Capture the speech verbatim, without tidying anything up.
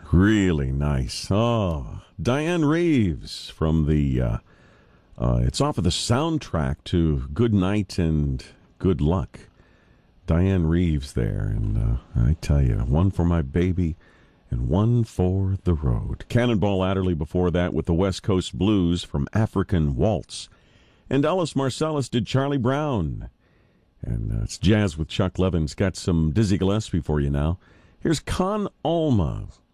Really nice. Oh, Diane Reeves from the, uh, uh, it's off of the soundtrack to Good Night and Good Luck. Diane Reeves there, and uh, I tell you, one for my baby and one for the road. Cannonball Adderley before that with the West Coast Blues from African Waltz. And Ellis Marsalis did Charlie Brown. And uh, it's Jazz with Chuck Levins. Got some Dizzy Gillespie for you now. Here's Con Alma.